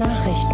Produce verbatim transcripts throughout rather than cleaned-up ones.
Nachrichten.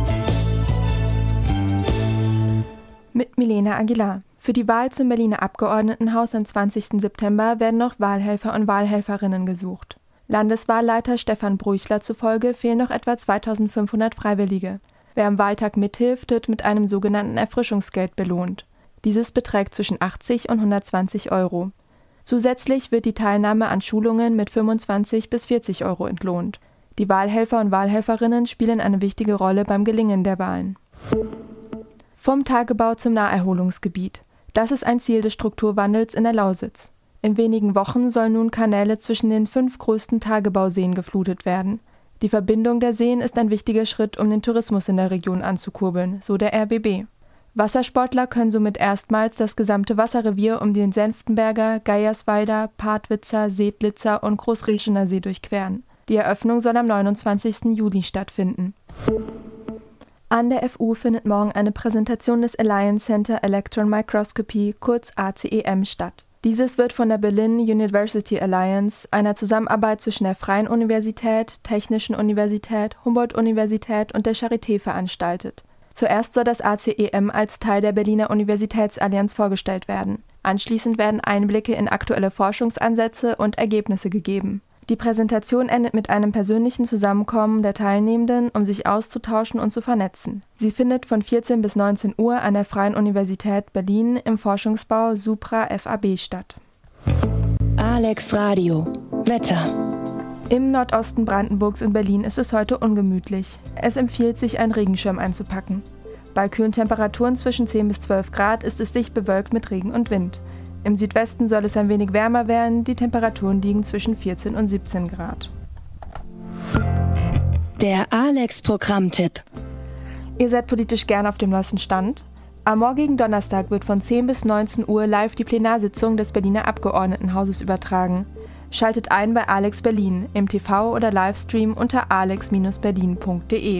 Mit Milena Aguilar. Für die Wahl zum Berliner Abgeordnetenhaus am zwanzigsten September werden noch Wahlhelfer und Wahlhelferinnen gesucht. Landeswahlleiter Stefan Bruichler zufolge fehlen noch etwa zweitausendfünfhundert Freiwillige. Wer am Wahltag mithilft, wird mit einem sogenannten Erfrischungsgeld belohnt. Dieses beträgt zwischen achtzig und hundertzwanzig Euro. Zusätzlich wird die Teilnahme an Schulungen mit fünfundzwanzig bis vierzig Euro entlohnt. Die Wahlhelfer und Wahlhelferinnen spielen eine wichtige Rolle beim Gelingen der Wahlen. Vom Tagebau zum Naherholungsgebiet. Das ist ein Ziel des Strukturwandels in der Lausitz. In wenigen Wochen sollen nun Kanäle zwischen den fünf größten Tagebauseen geflutet werden. Die Verbindung der Seen ist ein wichtiger Schritt, um den Tourismus in der Region anzukurbeln, so der R B B. Wassersportler können somit erstmals das gesamte Wasserrevier um den Senftenberger, Geierswalder, Partwitzer, Seedlitzer und Großreschener See durchqueren. Die Eröffnung soll am neunundzwanzigsten Juli stattfinden. An der F U findet morgen eine Präsentation des Alliance Center Electron Microscopy, kurz A C E M, statt. Dieses wird von der Berlin University Alliance, einer Zusammenarbeit zwischen der Freien Universität, Technischen Universität, Humboldt-Universität und der Charité veranstaltet. Zuerst soll das A C E M als Teil der Berliner Universitätsallianz vorgestellt werden. Anschließend werden Einblicke in aktuelle Forschungsansätze und Ergebnisse gegeben. Die Präsentation endet mit einem persönlichen Zusammenkommen der Teilnehmenden, um sich auszutauschen und zu vernetzen. Sie findet von vierzehn bis neunzehn Uhr an der Freien Universität Berlin im Forschungsbau Supra F A B statt. Alex Radio. Wetter. Im Nordosten Brandenburgs und Berlin ist es heute ungemütlich. Es empfiehlt sich, einen Regenschirm einzupacken. Bei kühlen Temperaturen zwischen zehn bis zwölf Grad ist es dicht bewölkt mit Regen und Wind. Im Südwesten soll es ein wenig wärmer werden, die Temperaturen liegen zwischen vierzehn und siebzehn Grad. Der Alex-Programmtipp. Ihr seid politisch gern auf dem neuesten Stand? Am morgigen Donnerstag wird von zehn bis neunzehn Uhr live die Plenarsitzung des Berliner Abgeordnetenhauses übertragen. Schaltet ein bei Alex Berlin im T V oder Livestream unter alex berlin punkt de.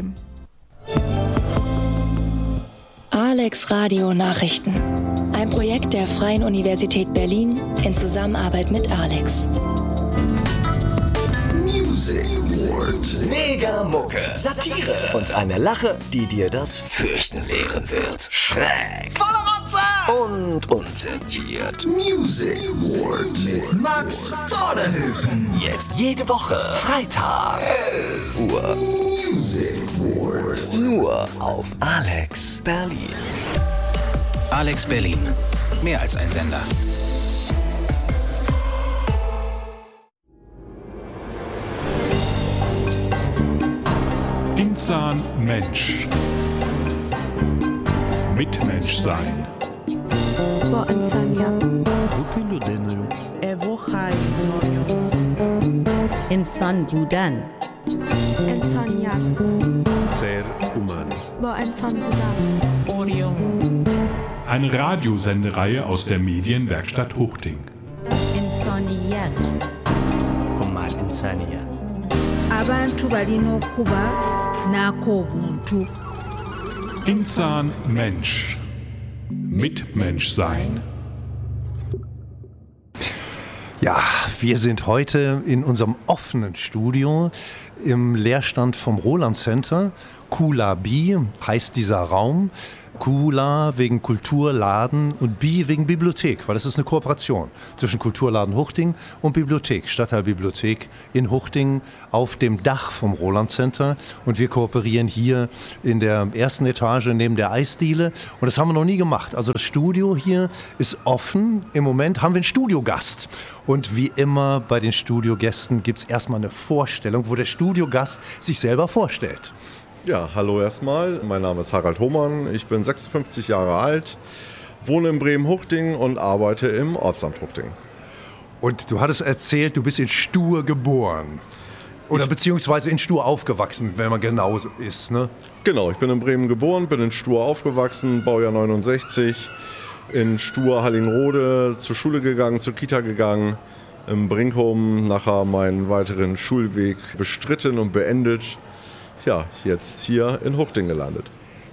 Alex Radio Nachrichten. Ein Projekt der Freien Universität Berlin in Zusammenarbeit mit Alex. Music World. Mega Mucke. Satire. Und eine Lache, die dir das Fürchten lehren wird. Schräg. Voller Rotze. Und unzensiert. Music World. Mit Max Vorderhöfen. Jetzt jede Woche. Freitag. elf Uhr. Music World. Nur auf Alex Berlin. Alex Berlin. Mehr als ein Sender. Insan Mensch. Mitmensch sein. Insan Budan. Ser human. Eine Radiosendereihe aus der Medienwerkstatt Huchting. Insaniyat. Kumal Insaniyat. Abantu balina okuba nako obuntu. Insan Mensch. Mitmensch sein. Ja, wir sind heute in unserem offenen Studio im Leerstand vom Roland Center. Kula Bi heißt dieser Raum. Kula wegen Kulturladen und Bi wegen Bibliothek, weil das ist eine Kooperation zwischen Kulturladen Huchting und Bibliothek, Stadtteilbibliothek in Huchting auf dem Dach vom Roland Center. Und wir kooperieren hier in der ersten Etage neben der Eisdiele. Und das haben wir noch nie gemacht. Also das Studio hier ist offen. Im Moment haben wir einen Studiogast. Und wie immer bei den Studiogästen gibt es erstmal eine Vorstellung, wo der Studiogast sich selber vorstellt. Ja, hallo erstmal. Mein Name ist Harald Hohmann. Ich bin sechsundfünfzig Jahre alt, wohne in Bremen-Huchting und arbeite im Ortsamt Huchting. Und du hattest erzählt, du bist in Stur geboren. Oder ich, beziehungsweise in Stur aufgewachsen, wenn man genau ist, ne? Genau, ich bin in Bremen geboren, bin in Stur aufgewachsen, Baujahr neunundsechzig. In Stur Hallingrode zur Schule gegangen, zur Kita gegangen. Im Brinkum nachher meinen weiteren Schulweg bestritten und beendet. Ja, jetzt hier in Huchting gelandet.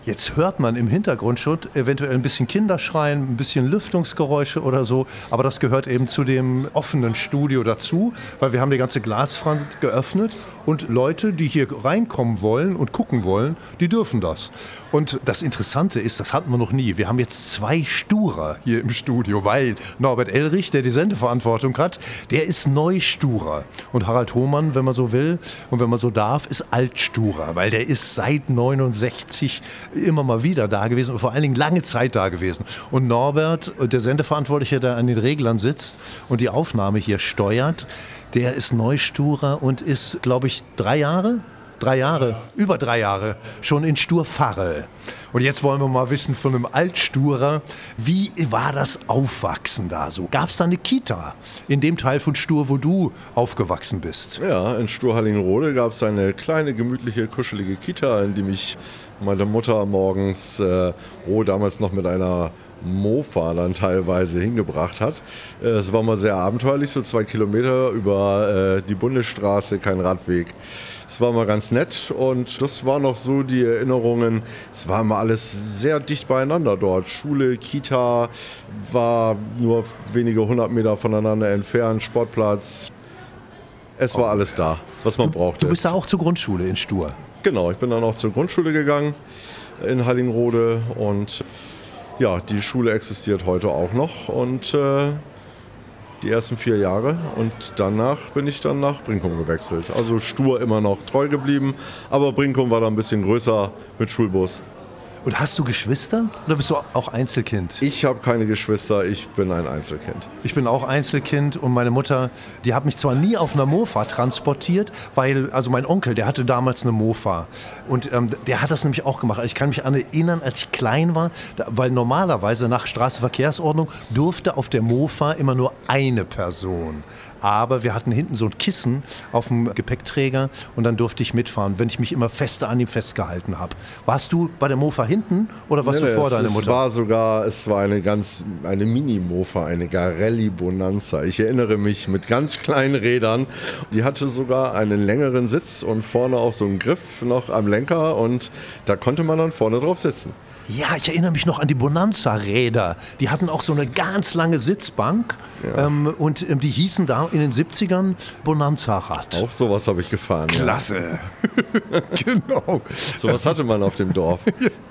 Jetzt hört man im Hintergrund schon eventuell ein bisschen Kinderschreien, ein bisschen Lüftungsgeräusche oder so, aber das gehört eben zu dem offenen Studio dazu, weil wir haben die ganze Glasfront geöffnet und Leute, die hier reinkommen wollen und gucken wollen, die dürfen das. Und das Interessante ist, das hatten wir noch nie, wir haben jetzt zwei Sturer hier im Studio, weil Norbert Elrich, der die Sendeverantwortung hat, der ist Neusturer und Harald Hohmann, wenn man so will und wenn man so darf, ist Altsturer, weil der ist seit neunundsechzig immer mal wieder da gewesen und vor allen Dingen lange Zeit da gewesen. Und Norbert, der Sendeverantwortliche, der an den Reglern sitzt und die Aufnahme hier steuert, der ist Neusturer und ist, glaube ich, drei Jahre? Drei Jahre, über drei Jahre schon in Sturfarre. Und jetzt wollen wir mal wissen von einem Altsturer, wie war das Aufwachsen da so? Gab es da eine Kita in dem Teil von Stur, wo du aufgewachsen bist? Ja, in Stur-Hallingrode gab es eine kleine, gemütliche, kuschelige Kita, in die mich meine Mutter morgens, äh, oh, damals noch mit einer Mofa dann teilweise hingebracht hat. Es war mal sehr abenteuerlich, so zwei Kilometer über äh, die Bundesstraße, kein Radweg. Es war mal ganz nett und das waren noch so die Erinnerungen. Es war mal alles sehr dicht beieinander dort. Schule, Kita war nur wenige hundert Meter voneinander entfernt, Sportplatz. Es war alles da, was man du, brauchte. Du bist da auch zur Grundschule in Stur? Genau, ich bin dann auch zur Grundschule gegangen in Hallingrode und ja, die Schule existiert heute auch noch und äh, die ersten vier Jahre und danach bin ich dann nach Brinkum gewechselt. Also Stur immer noch treu geblieben, aber Brinkum war dann ein bisschen größer mit Schulbus. Und hast du Geschwister oder bist du auch Einzelkind? Ich habe keine Geschwister, ich bin ein Einzelkind. Ich bin auch Einzelkind und meine Mutter, die hat mich zwar nie auf einer Mofa transportiert, weil, also mein Onkel, der hatte damals eine Mofa und ähm, der hat das nämlich auch gemacht. Also ich kann mich an erinnern, als ich klein war, da, weil normalerweise nach Straßenverkehrsordnung durfte auf der Mofa immer nur eine Person. Aber wir hatten hinten so ein Kissen auf dem Gepäckträger und dann durfte ich mitfahren, wenn ich mich immer fester an ihm festgehalten habe. Warst du bei der Mofa hinten oder warst nee, du vor deiner Mutter? Es war sogar, es war eine ganz, eine Mini-Mofa, eine Garelli Bonanza. Ich erinnere mich mit ganz kleinen Rädern. Die hatte sogar einen längeren Sitz und vorne auch so einen Griff noch am Lenker und da konnte man dann vorne drauf sitzen. Ja, ich erinnere mich noch an die Bonanza-Räder. Die hatten auch so eine ganz lange Sitzbank ja. ähm, und ähm, die hießen da in den siebzigern Bonanza-Rad. Auch sowas habe ich gefahren. Klasse. Ja. Genau. Sowas hatte man auf dem Dorf.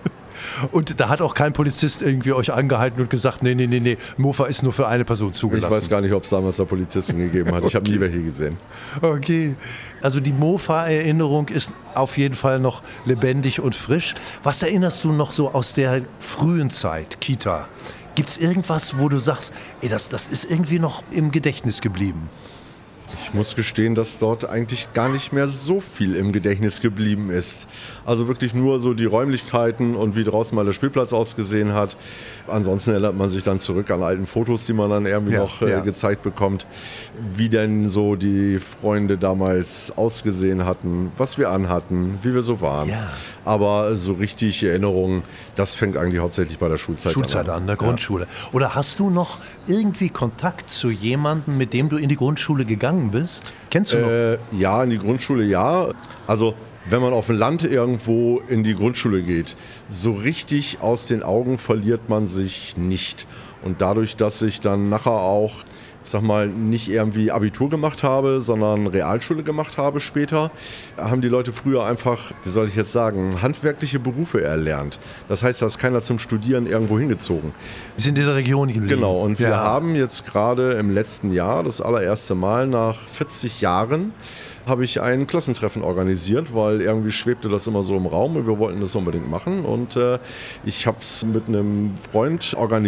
Und da hat auch kein Polizist irgendwie euch angehalten und gesagt, nee, nee, nee, nee, Mofa ist nur für eine Person zugelassen. Ich weiß gar nicht, ob es damals da Polizisten gegeben hat. Ich okay. habe nie welche gesehen. Okay. Also die Mofa-Erinnerung ist auf jeden Fall noch lebendig und frisch. Was erinnerst du noch so aus der frühen Zeit, Kita? Gibt es irgendwas, wo du sagst, ey, das, das ist irgendwie noch im Gedächtnis geblieben? Ich muss gestehen, dass dort eigentlich gar nicht mehr so viel im Gedächtnis geblieben ist. Also wirklich nur so die Räumlichkeiten und wie draußen mal der Spielplatz ausgesehen hat. Ansonsten erinnert man sich dann zurück an alten Fotos, die man dann irgendwie ja, noch äh, ja. gezeigt bekommt, wie denn so die Freunde damals ausgesehen hatten, was wir anhatten, wie wir so waren. Ja. Aber so richtig Erinnerungen, das fängt eigentlich hauptsächlich bei der Schulzeit, Schulzeit an. an, der Grundschule. Ja. Oder hast du noch irgendwie Kontakt zu jemandem, mit dem du in die Grundschule gegangen bist? Kennst du noch? Äh, ja, in die Grundschule ja. Also wenn man auf dem Land irgendwo in die Grundschule geht, so richtig aus den Augen verliert man sich nicht. Und dadurch, dass ich dann nachher auch, ich sag mal, nicht irgendwie Abitur gemacht habe, sondern Realschule gemacht habe später, haben die Leute früher einfach, wie soll ich jetzt sagen, handwerkliche Berufe erlernt. Das heißt, da ist keiner zum Studieren irgendwo hingezogen. Die sind in der Region geblieben. Genau, und ja. wir haben jetzt gerade im letzten Jahr, das allererste Mal nach vierzig Jahren, habe ich ein Klassentreffen organisiert, weil irgendwie schwebte das immer so im Raum und wir wollten das unbedingt machen. Und äh, ich habe es mit einem Freund organisiert.